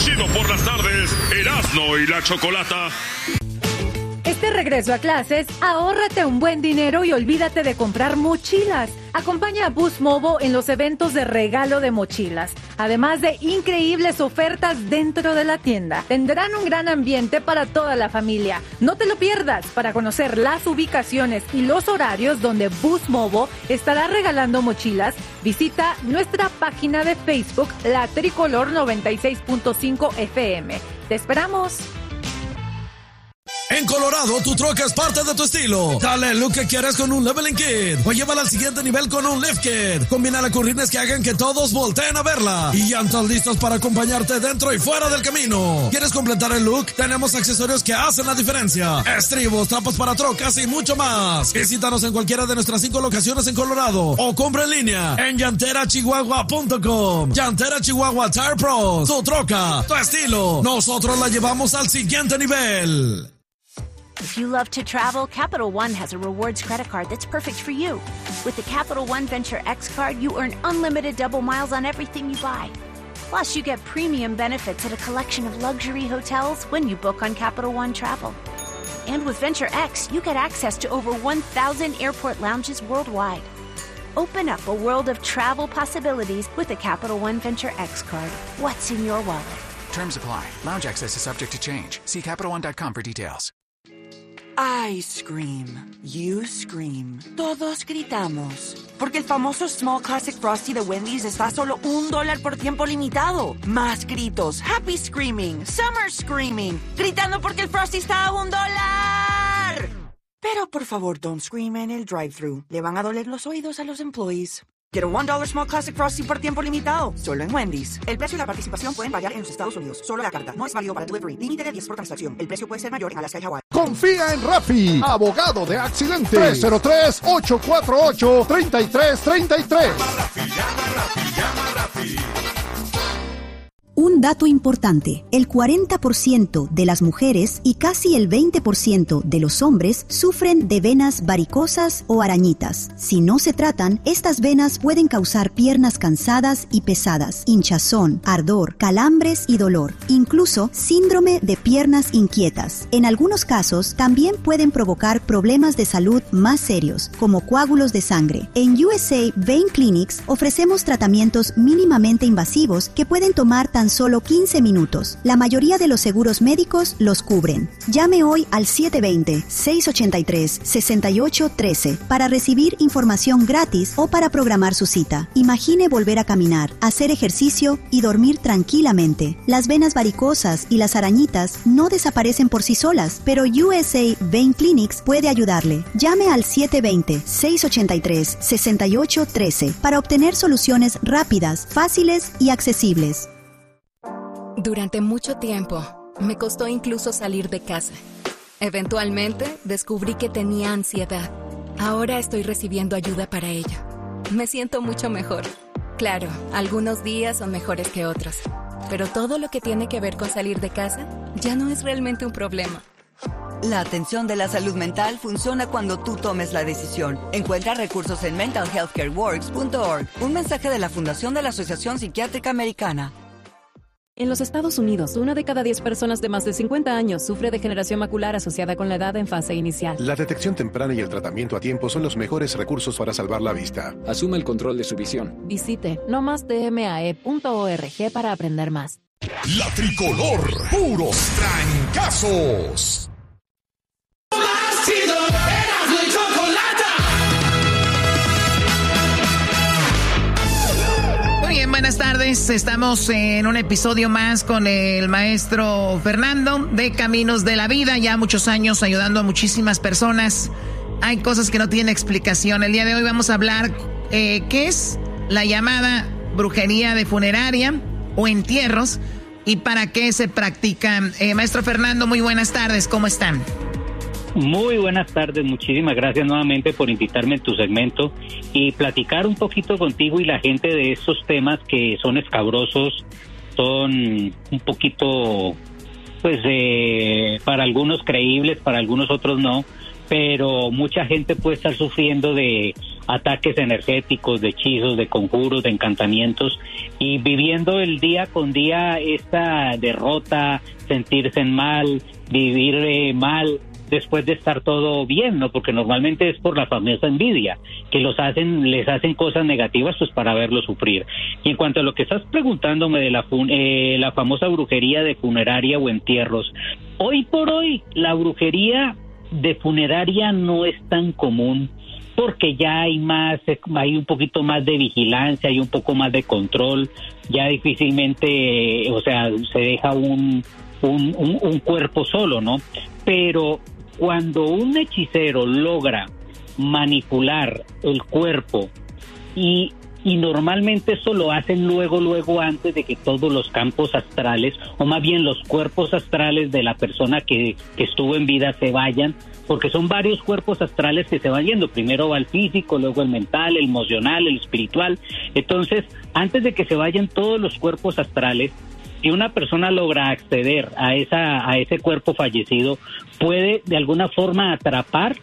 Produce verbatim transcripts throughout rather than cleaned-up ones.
chido por las tardes, Erasmo y la Chocolata. Este regreso a clases, ahórrate un buen dinero y olvídate de comprar mochilas. Acompaña a Boost Mobile en los eventos de regalo de mochilas, además de increíbles ofertas dentro de la tienda. Tendrán un gran ambiente para toda la familia. No te lo pierdas. Para conocer las ubicaciones y los horarios donde Boost Mobile estará regalando mochilas, visita nuestra página de Facebook, La Tricolor noventa y seis punto cinco F M. ¡Te esperamos! En Colorado, tu troca es parte de tu estilo. Dale el look que quieres con un Leveling Kit o llévala al siguiente nivel con un Lift Kit. Combina con rines que hagan que todos volteen a verla y llantas listas para acompañarte dentro y fuera del camino. ¿Quieres completar el look? Tenemos accesorios que hacen la diferencia. Estribos, trapos para trocas y mucho más. Visítanos en cualquiera de nuestras cinco locaciones en Colorado o compra en línea en llantera chihuahua punto com. Llantera Chihuahua Tire Pros. Tu troca, tu estilo. Nosotros la llevamos al siguiente nivel. If you love to travel, Capital One has a rewards credit card that's perfect for you. With the Capital One Venture X card, you earn unlimited double miles on everything you buy. Plus, you get premium benefits at a collection of luxury hotels when you book on Capital One Travel. And with Venture X, you get access to over one thousand airport lounges worldwide. Open up a world of travel possibilities with the Capital One Venture X card. What's in your wallet? Terms apply. Lounge access is subject to change. See Capital One dot com for details. I scream. You scream. Todos gritamos. Porque el famoso Small Classic Frosty de Wendy's está a solo un dólar por tiempo limitado. Más gritos. Happy Screaming. Summer Screaming. Gritando porque el Frosty está a un dólar. Pero por favor, don't scream en el drive-thru. Le van a doler los oídos a los employees. Get a one dollar Small Classic Frosty por tiempo limitado. Solo en Wendy's. El precio y la participación pueden variar en los Estados Unidos. Solo la carta. No es válido para delivery. Límite de diez por transacción. El precio puede ser mayor en Alaska y Hawái. Confía en Rafi, abogado de accidentes. tres cero tres, ocho cuatro ocho, tres tres tres tres. Llama Rafi, llama Rafi, llama Rafi. Un dato importante, el cuarenta por ciento de las mujeres y casi el veinte por ciento de los hombres sufren de venas varicosas o arañitas. Si no se tratan, estas venas pueden causar piernas cansadas y pesadas, hinchazón, ardor, calambres y dolor, incluso síndrome de piernas inquietas. En algunos casos, también pueden provocar problemas de salud más serios, como coágulos de sangre. En U S A Vein Clinics ofrecemos tratamientos mínimamente invasivos que pueden tomar tan solo quince minutos. La mayoría de los seguros médicos los cubren. Llame hoy al siete dos cero, seis ocho tres, seis ocho uno tres para recibir información gratis o para programar su cita. Imagine volver a caminar, hacer ejercicio y dormir tranquilamente. Las venas varicosas y las arañitas no desaparecen por sí solas, pero U S A Vein Clinics puede ayudarle. Llame al siete dos cero, seis ocho tres, seis ocho uno tres para obtener soluciones rápidas, fáciles y accesibles. Durante mucho tiempo, me costó incluso salir de casa. Eventualmente, descubrí que tenía ansiedad. Ahora estoy recibiendo ayuda para ello. Me siento mucho mejor. Claro, algunos días son mejores que otros, pero todo lo que tiene que ver con salir de casa ya no es realmente un problema. La atención de la salud mental funciona cuando tú tomes la decisión. Encuentra recursos en mental health care works punto org. Un mensaje de la Fundación de la Asociación Psiquiátrica Americana. En los Estados Unidos, una de cada diez personas de más de cincuenta años sufre degeneración macular asociada con la edad en fase inicial. La detección temprana y el tratamiento a tiempo son los mejores recursos para salvar la vista. Asuma el control de su visión. Visite no más d m a e punto org para aprender más. La Tricolor, puros trancazos. Buenas tardes, estamos en un episodio más con el maestro Fernando de Caminos de la Vida, ya muchos años ayudando a muchísimas personas. Hay cosas que no tienen explicación. El día de hoy vamos a hablar eh, qué es la llamada brujería de funeraria o entierros y para qué se practican. Eh, maestro Fernando, muy buenas tardes, ¿cómo están? Muy buenas tardes, muchísimas gracias nuevamente por invitarme en tu segmento y platicar un poquito contigo y la gente de estos temas que son escabrosos, son un poquito, pues, eh, para algunos creíbles, para algunos otros no, pero mucha gente puede estar sufriendo de ataques energéticos, de hechizos, de conjuros, de encantamientos, y viviendo el día con día esta derrota, sentirse mal, vivir eh, mal, después de estar todo bien, ¿no? Porque normalmente es por la famosa envidia, que los hacen, les hacen cosas negativas pues para verlos sufrir. Y en cuanto a lo que estás preguntándome de la, fun- eh, la famosa brujería de funeraria o entierros, hoy por hoy la brujería de funeraria no es tan común, porque ya hay más, hay un poquito más de vigilancia, hay un poco más de control, ya difícilmente, o sea, se deja un, un, un, un cuerpo solo, ¿no? Pero cuando un hechicero logra manipular el cuerpo y y normalmente eso lo hacen luego, luego antes de que todos los campos astrales, o más bien los cuerpos astrales de la persona que, que estuvo en vida se vayan, porque son varios cuerpos astrales que se van yendo. Primero va el físico, luego el mental, el emocional, el espiritual. Entonces, antes de que se vayan todos los cuerpos astrales, si una persona logra acceder a esa a ese cuerpo fallecido, puede de alguna forma atrapar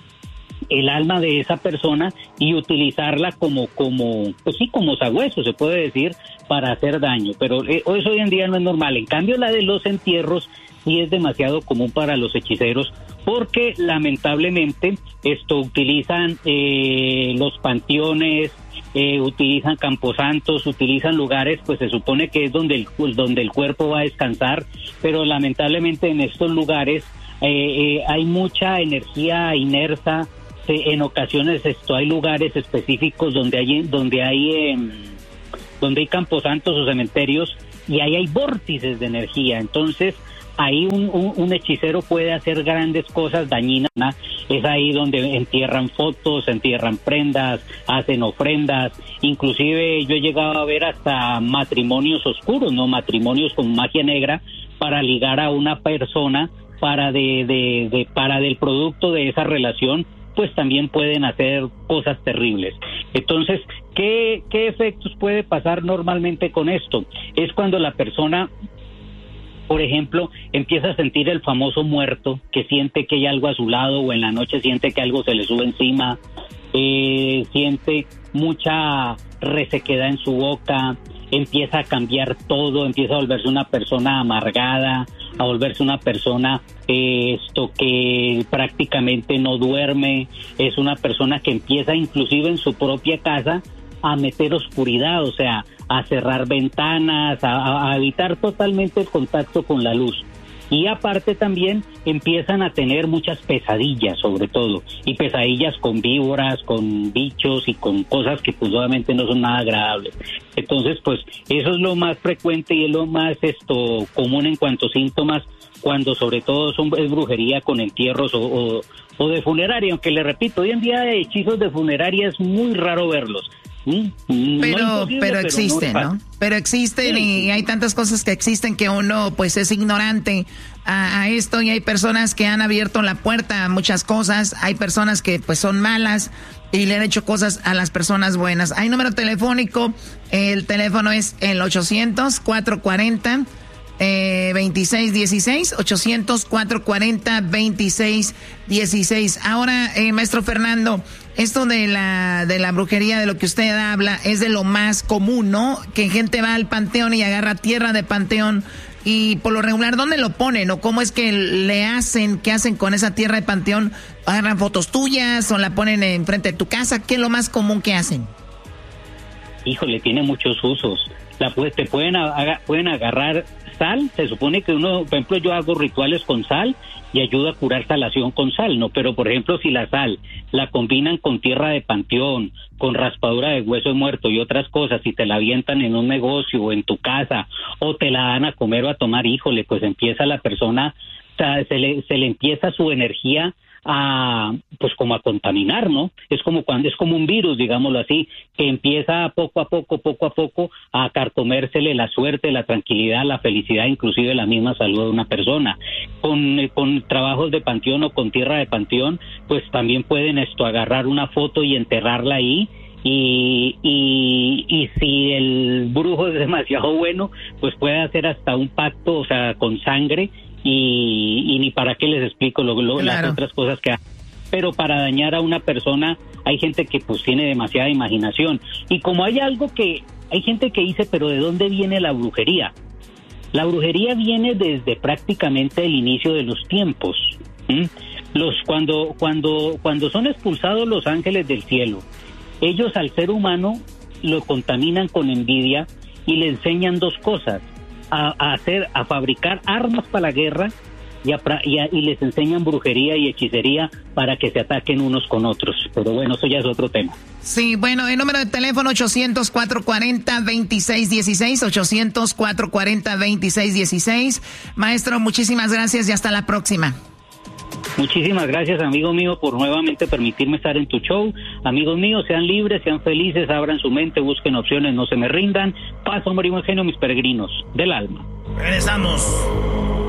el alma de esa persona y utilizarla como, como, pues sí, como sabueso, se puede decir, para hacer daño. Pero eh, eso hoy en día no es normal. En cambio, la de los entierros sí es demasiado común para los hechiceros, porque lamentablemente esto utilizan eh, los panteones, eh, utilizan camposantos, utilizan lugares, pues se supone que es donde el, donde el cuerpo va a descansar, pero lamentablemente en estos lugares eh, eh, hay mucha energía inersa. En ocasiones esto hay lugares específicos donde hay donde hay eh, donde hay camposantos o cementerios y ahí hay vórtices de energía. Entonces ahí un, un, un hechicero puede hacer grandes cosas dañinas, ¿no? Es ahí donde entierran fotos, entierran prendas, hacen ofrendas. Inclusive yo he llegado a ver hasta matrimonios oscuros, no matrimonios con magia negra, para ligar a una persona para de, de, de para del producto de esa relación, pues también pueden hacer cosas terribles. Entonces, ¿qué, qué efectos puede pasar normalmente con esto? Es cuando la persona, por ejemplo, empieza a sentir el famoso muerto, que siente que hay algo a su lado, o en la noche siente que algo se le sube encima, eh, siente mucha resequedad en su boca, empieza a cambiar todo, empieza a volverse una persona amargada, a volverse una persona eh, esto que prácticamente no duerme, es una persona que empieza inclusive en su propia casa a meter oscuridad, o sea, a cerrar ventanas, a, a evitar totalmente el contacto con la luz. Y aparte también empiezan a tener muchas pesadillas, sobre todo, y pesadillas con víboras, con bichos y con cosas que pues obviamente no son nada agradables. Entonces, pues eso es lo más frecuente y es lo más esto común en cuanto a síntomas, cuando sobre todo son, es brujería con entierros o, o, o de funeraria, aunque le repito, hoy en día de hechizos de funeraria es muy raro verlos. ¿Mm? Pero, no pero existen, ¿no? Pero existen, sí, y hay tantas cosas que existen que uno pues es ignorante a, a esto, y hay personas que han abierto la puerta a muchas cosas, hay personas que pues son malas y le han hecho cosas a las personas buenas. Hay número telefónico, el teléfono es el ochocientos, cuatrocientos cuarenta, veintiséis dieciséis, ochocientos, cuatrocientos cuarenta, veintiséis dieciséis. Ahora, eh, maestro Fernando, esto de la de la brujería, de lo que usted habla, es de lo más común, ¿no? Que gente va al panteón y agarra tierra de panteón, y por lo regular, ¿dónde lo ponen? ¿O cómo es que le hacen? ¿Qué hacen con esa tierra de panteón? ¿Agarran fotos tuyas o la ponen enfrente de tu casa? ¿Qué es lo más común que hacen? Híjole, tiene muchos usos. La, pues, te pueden, aga, pueden agarrar sal, se supone que uno, por ejemplo, yo hago rituales con sal y ayuda a curar salación con sal, ¿no? Pero, por ejemplo, si la sal la combinan con tierra de panteón, con raspadura de hueso de muerto y otras cosas, y te la avientan en un negocio o en tu casa, o te la dan a comer o a tomar, híjole, pues empieza la persona, o sea, se le, se le empieza su energía a, pues como a contaminar, ¿no? Es como cuando es como un virus, digámoslo así, que empieza poco a poco, poco a poco a carcomérsele la suerte, la tranquilidad, la felicidad, inclusive la misma salud de una persona. Con, con trabajos de panteón o con tierra de panteón, pues también pueden esto agarrar una foto y enterrarla ahí. Y, y, y si el brujo es demasiado bueno, pues puede hacer hasta un pacto, o sea, con sangre. Y, y ni para qué les explico lo, lo, claro. las otras cosas que hacen. pero para dañar a una persona hay gente que pues tiene demasiada imaginación. Y como hay algo que, hay gente que dice, pero ¿de dónde viene la brujería? La brujería viene desde prácticamente el inicio de los tiempos. ¿Mm? Los cuando cuando cuando son expulsados los ángeles del cielo, ellos al ser humano lo contaminan con envidia y le enseñan dos cosas: a, a hacer, a fabricar armas para la guerra y, a, y, a, y les enseñan brujería y hechicería para que se ataquen unos con otros. Pero bueno, eso ya es otro tema. Sí, bueno, el número de teléfono ochocientos, cuatrocientos cuarenta, veintiséis dieciséis, ochocientos, cuatrocientos cuarenta, veintiséis dieciséis. Maestro, muchísimas gracias y hasta la próxima. Muchísimas gracias, amigo mío, por nuevamente permitirme estar en tu show. Amigos míos, sean libres, sean felices, abran su mente, busquen opciones, no se me rindan. Paz, amor y buen genio, mis peregrinos del alma. Regresamos.